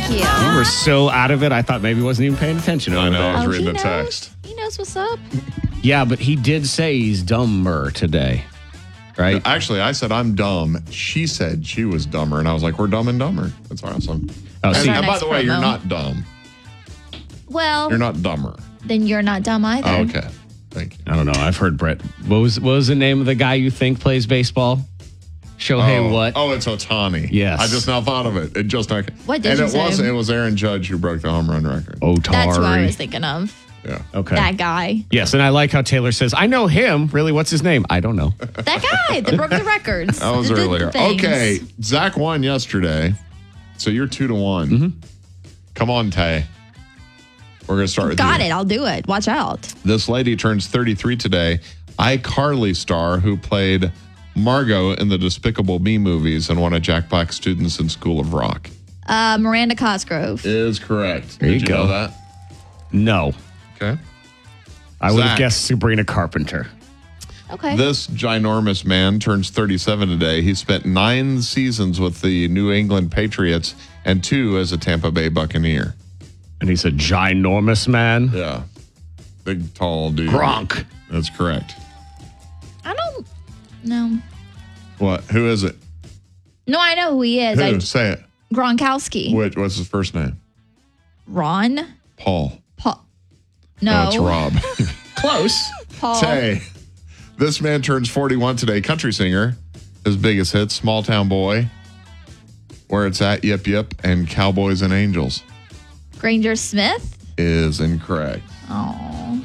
Thank you. You were so out of it, I thought maybe he wasn't even paying attention. I know. I was Oh, reading he the knows. text. He knows what's up. Yeah, but he did say he's dumber today, right? Actually, I said I'm dumb. She said she was dumber, and I was like, "We're dumb and dumber." That's awesome. Oh, And, see, and by next the way, you're promo. not dumb. Well, You're not dumber. then you're not dumb either. Oh, okay. Thank you. I don't know. I've heard Brett. What was the name of the guy you think plays baseball? Shohei what? Oh, it's Otani. Yes. I just now thought of it. It just not. What did and you it say? was Aaron Judge who broke the home run record. Otari. That's what I was thinking of. Yeah. Okay. That guy. Yes, and I like how Taylor says, "I know him." Really, what's his name? I don't know. That guy that broke the records. That was That did earlier. things. Okay, Zach won yesterday, so you're 2-1. Mm-hmm. Come on, Tay. We're gonna start with Got you. it. I'll do it. Watch out. This lady turns 33 today. iCarly star who played Margot in the Despicable Me movies and one of Jack Black's students in School of Rock. Miranda Cosgrove. Is correct. There you Did you go. know that? No, Okay. I would Zach. have guessed Sabrina Carpenter. Okay. This ginormous man turns 37 today. He spent 9 seasons with the New England Patriots and 2 as a Tampa Bay Buccaneer. And he's a ginormous man. Yeah. Big, tall dude. Gronk. That's correct. I don't know. What? Who is it? No, I know who he is. Who? Say it. Gronkowski. What's his first name? Ron? Paul. Paul. No, No. it's Rob. Close. Paul. Tay. This man turns 41 today. Country singer. His biggest hits, Small Town Boy, Where It's At, Yep Yep, and Cowboys and Angels. Granger Smith? Is incorrect. Oh.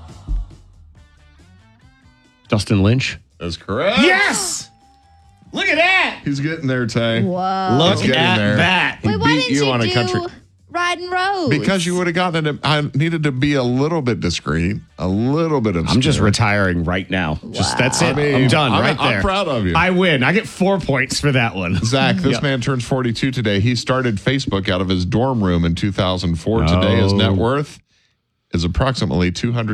Dustin Lynch. That's correct. Yes. Look at that. He's getting there, Tay. Whoa. Look getting at there. that. He Wait, why beat didn't you you on a do country. Riding Roads? Because you would have gotten it. I needed to be a little bit discreet, a little bit obscure. I'm just retiring right now. Just that's it. I mean, I'm done I'm- right there. I'm proud of you. I win. I get 4 points for that one. Zach, this Yep. man turns 42 today. He started Facebook out of his dorm room in 2004. Today, his net worth is approximately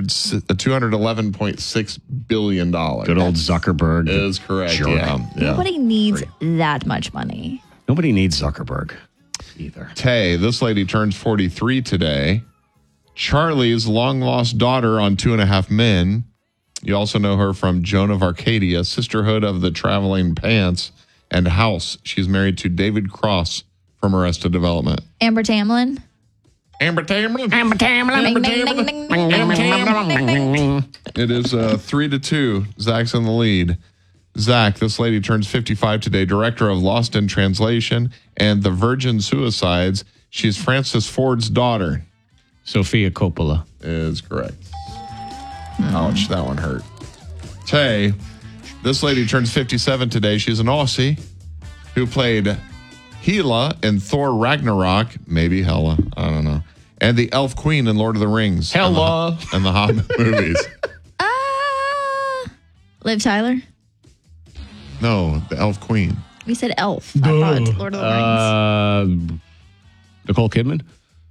$211.6 billion. Good old Zuckerberg. Is correct. Jerk. Yeah. Nobody needs that much money. Nobody needs Zuckerberg either. Tay, this lady turns 43 today. Charlie's long lost daughter on 2.5 Men. You also know her from Joan of Arcadia, Sisterhood of the Traveling Pants, and House. She's married to David Cross from Arrested Development. Amber Tamlin? Amber Tamlin. Ding, ding, ding, ding, ding, ding, ding, ding, ding. It is 3-2. Zach's in the lead. Zach, this lady turns 55 today, director of Lost in Translation and The Virgin Suicides. She's Francis Ford's daughter. Sophia Coppola. Is correct. Ouch, that one hurt. Tay, this lady turns 57 today. She's an Aussie who played Hela in Thor Ragnarok, maybe Hela, I don't know, and the Elf Queen in Lord of the Rings. Hela. And the Hobbit movies. Liv Tyler? No, the Elf Queen. We said Elf. I thought Lord of the Rings. Nicole Kidman?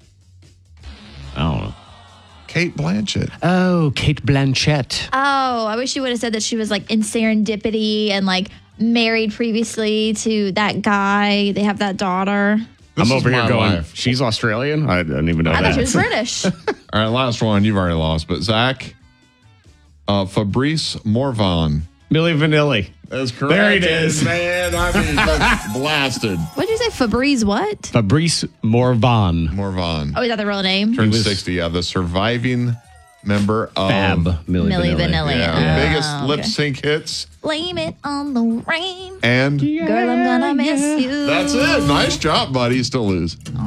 I don't know. Kate Blanchett. Oh, Kate Blanchett. Oh, I wish you would have said that she was like in Serendipity and like married previously to that guy. They have that daughter. This I'm is over here my going, life. she's Australian? I didn't even know I that. thought she was British. All right, last one. You've already lost, but Zach, Fabrice Morvan. Milli Vanilli. That's correct. There it is. Man, I mean, just blasted. What did you say? Fabrice what? Fabrice Morvan. Morvan. Oh, is that the real name? Turned was- 60, yeah. The surviving member of Fab. Milli Milli Vanilli. Vanilli. Yeah, biggest Oh, lip okay. sync hits. Blame it on the rain. And Girl, I'm gonna miss you. that's it. Nice job, buddy. You still lose.